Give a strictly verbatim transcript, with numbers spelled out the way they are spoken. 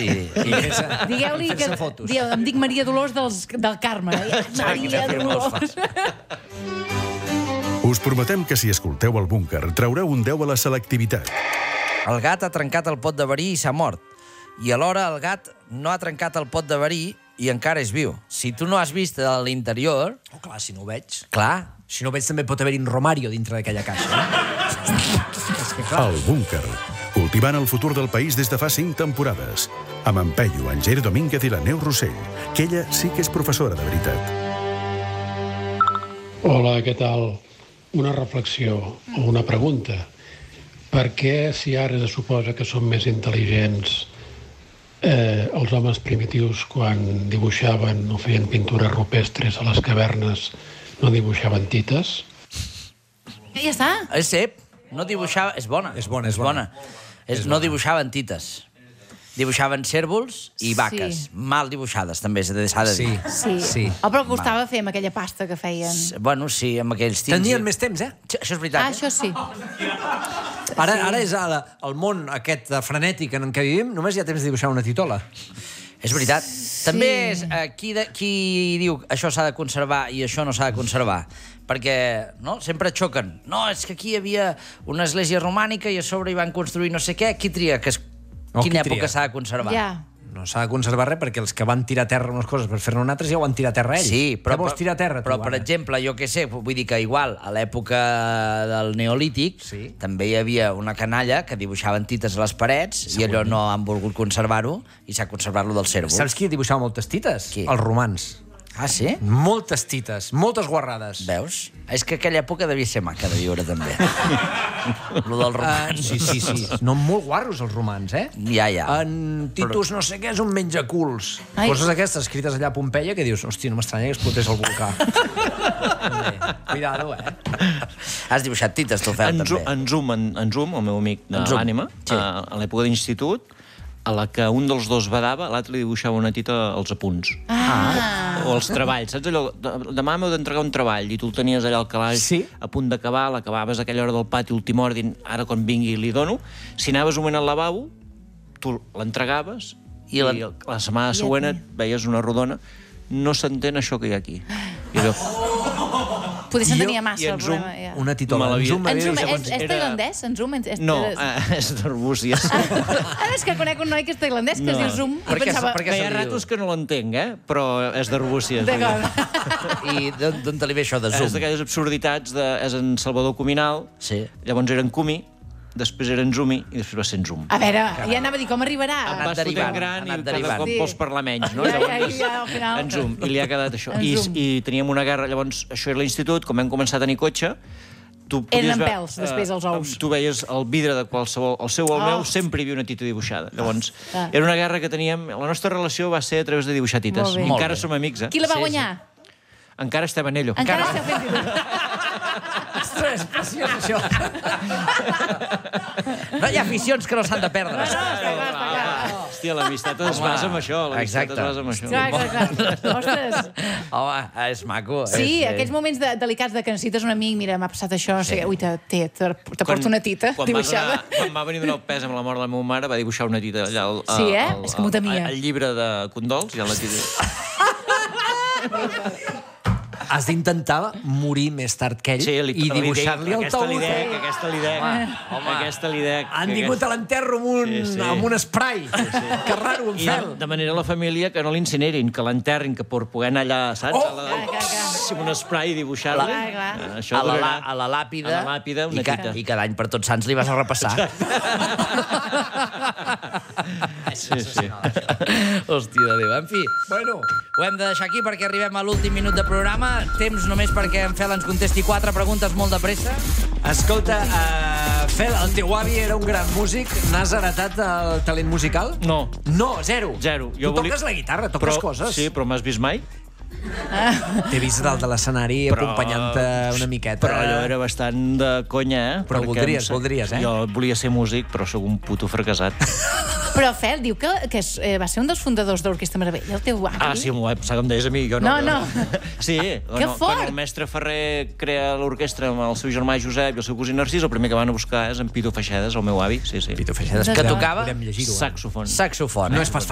i... Digueu-li que... Em dic Maria Dolors del Carme. Maria Dolors. Us prometem que si escolteu el búnquer traureu un deu a la selectivitat. El gat ha trencat el pot de verí i s'ha mort. I alhora el gat no ha trencat el pot de verí i encara és viu. Si tu no has vist a l'interior... Oh, clar, si no ho veig... Clar. Si no ho veig també pot haver-hi un Romario dintre d'aquella caixa. És que clar... El búnquer. Cultivant el futur del país des de fa cinc temporades. Amb en Peyu, en Ger Domínguez i la Neus Rossell, que ella sí que és professora de veritat. Hola, què tal? Una reflexió o una pregunta. Per què, si ara se suposa que som més intel·ligents, eh, els homes primitius, quan dibuixaven o feien pintures rupestres a les cavernes, no dibuixaven tites? Ja està. És cep. No dibuixava... És bona. És bona, és bona. És, no dibuixaven tites. Dibuixaven cérvols i vaques. Sí. Mal dibuixades, també s'ha de dir. Sí. sí. Oh, però costava fer amb aquella pasta que feien. Bueno, sí, amb aquells tints. Tenien més temps, eh? Això és veritat. Ah, això sí. Ara, ara és ara, el món aquest frenètic en què vivim, només hi ha temps de dibuixar una titola. És veritat. També és eh, qui, de, qui diu això s'ha de conservar i això no s'ha de conservar. Perquè no, sempre xoquen. No, és que aquí hi havia una església romànica i a sobre hi van construir no sé què. Qui tria que es... Oh, quina època s'ha de conservar? Ja. No s'ha de conservar res perquè els que van tirar a terra unes coses per fer-ne altres ja ho van tirar a terra ells. Sí, però, què vols tirar a terra, tu, però per ara? exemple, jo què sé, vull dir que igual a l'època del Neolític sí. també també hi havia una canalla que dibuixaven tites a les parets i allò no han volgut conservar-ho i s'ha conservat-lo del cérvol. Saps qui dibuixava moltes tites? Qui? Els romans. Ah, sí? Moltes tites, moltes guarrades. Veus? És que aquella època devia ser maca de viure, també. Lo dels romans. Uh, sí, sí, sí. No, molt guarros, els romans, eh? Ja, ja. En Titus no sé què és un menjaculs. Ai. Coses aquestes escrites allà a Pompeia que dius, hòstia, no m'estranya que explotés el volcà. Cuidado, eh? Has dibuixat tites, tu, Fel, En, també. en Zoom, en, en Zoom, el meu amic de En Zoom, l'ànima, sí. a, a l'època d'institut, a la que un dels dos badava, l'altre li dibuixava una tita als apunts. Ah. O els treballs, saps allò? de- Demà m'heu d'entregar un treball i tu el tenies allà al calaix Sí. a punt d'acabar, l'acabaves a aquella hora del pati, última hora, dient, ara quan vingui li dono. Si anaves un moment al lavabo, tu l'entregaves i, I la... la- la setmana següent et veies una rodona. No s'entén això que hi ha aquí. I allò, Potser se'n Jo- tenia i massa, en el Zoom, problema. Ja. Una titola. Me l'havia- En Zoom, En m'havia Zoom, dit, és, segons- és era- tailandès? En Zoom? És, no, és... eh, és d'Arbúcies. Ah, és que conec un noi que és tailandès que es No. diu Zoom. Per I què- pensava... per què Que hi se ha li diu? ratos que no l'entenc, eh? Però és d'Arbúcies. D'acord. I d'on d'on te li ve això de És Zoom? d'aquelles absurditats de... És en Salvador Cuminal, Sí. llavors era en Cumi, després era en Zumi i després va ser en Zoom. A veure, ja anava a dir com arribarà. anat Va fotent derivant, gran ha i anat cada derivant. cop Sí. vols parlar menys, no? Ja, ja, Llavors, ja, al final. en Zoom, i li ha quedat això. En I, Zoom. I teníem una guerra, llavors, això era l'institut, com vam començar a tenir cotxe, tu Eren podies amb ve- pèls, després, els ous. eh, Tu veies el vidre de qualsevol... El seu o el Oh. meu sempre hi havia una tita dibuixada. Llavors, Ah. era una guerra que teníem... La nostra relació va ser a través de dibuixar tites. Molt bé. I Molt encara bé. som amics, eh? Qui la va Sí, guanyar? Encara estem en ello. Encara esteu fent dibuix. Ostres, preciós, això. No hi ha aficions que no s'han de perdre. No, no, està clar, està clar. Hòstia, l'amistat es basa en això. L'amistat Exacte. es basa en això. Clar, clar, clar. Ostres. Home, és maco. Sí, és, aquells moments de, delicats de que necessites un amic, mira, m'ha passat això, no sé què, ui, te, te, te, te porto una tita quan dibuixada. Va donar, quan va venir a donar el pes amb la mort de la meva mare, va dibuixar una tita allà al, Sí, eh? al, És que m'ho temia. al, al llibre de condols, ja la tita... Has d'intentar morir més tard que ell Sí, li, i dibuixar-li el aquesta taüt. li dec, eh? aquesta li dec, home, aquesta li dec. Han vingut a l'enterro amb un, Sí, sí. amb un spray. Que raro, un I fel. de manera a la família que no l'incinerin, que l'enterrin, que per poder anar allà, saps? Oh! A la, Clar, clar, clar. amb un spray i dibuixar-li. Clar, clar. Eh, Això a la, durarà... la, a la làpida, A la làpida, una i, ca, tita. i cada any per Tots Sants li vas a repassar. Sí, sí. Hòstia de Déu. En fi, Bueno, ho hem de deixar aquí perquè arribem a l'últim minut de programa. Temps només perquè en Fel ens contesti quatre preguntes molt de pressa. escolta, uh, Fel, el teu avi era un gran músic. N'has heretat el talent musical? No. No, zero. Zero. Tu toques la guitarra, toques però, coses. Sí, però m'has vist mai? T'he vist dalt de l'escenari acompanyant-te una miqueta. Però allò era bastant de conya, eh? Però Perquè voldries, em sa- voldries, eh? Jo volia ser músic, però sóc un puto fracassat. Però Fel diu que, que és, eh, va ser un dels fundadors d'Orquestra Meravella, el teu avi. Ah, sí, m'ho vaig pensar que em deies a mi. Jo no, No, jo- Sí, Que no, fort! quan el mestre Ferrer crea l'orquestra amb el seu germà Josep i el seu cosí Narcís, el primer que van a buscar és en Pitu Feixedes, el meu avi. Sí, sí. Pitu Feixedes, Que tocava podem llegir-ho. Eh? Saxofon. saxofon. No eh? és pas